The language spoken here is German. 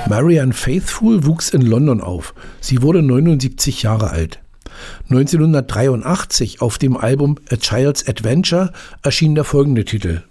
Marianne Faithfull wuchs in London auf. Sie wurde 79 Jahre alt. 1983 auf dem Album A Child's Adventure erschien der folgende Titel,